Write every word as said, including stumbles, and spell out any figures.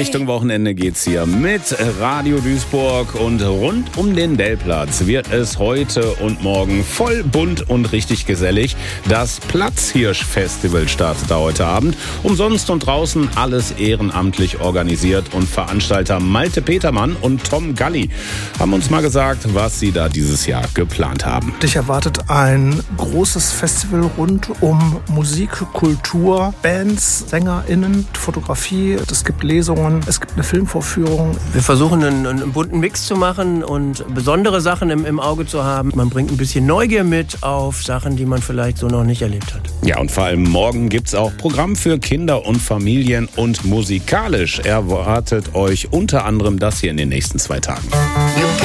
Richtung Wochenende geht's hier mit Radio Duisburg und rund um den Dellplatz wird es heute und morgen voll bunt und richtig gesellig. Das Platzhirsch-Festival startet da heute Abend. Umsonst und draußen alles ehrenamtlich organisiert und Veranstalter Malte Petermann und Tom Galli haben uns mal gesagt, was sie da dieses Jahr geplant haben. Dich erwartet ein großes Festival rund um Musik, Kultur, Bands, SängerInnen, Fotografie. Es gibt Lesungen, es gibt eine Filmvorführung. Wir versuchen einen, einen bunten Mix zu machen und besondere Sachen im, im Auge zu haben. Man bringt ein bisschen Neugier mit auf Sachen, die man vielleicht so noch nicht erlebt hat. Ja, und vor allem morgen gibt's auch Programm für Kinder und Familien und musikalisch erwartet euch unter anderem das hier in den nächsten zwei Tagen.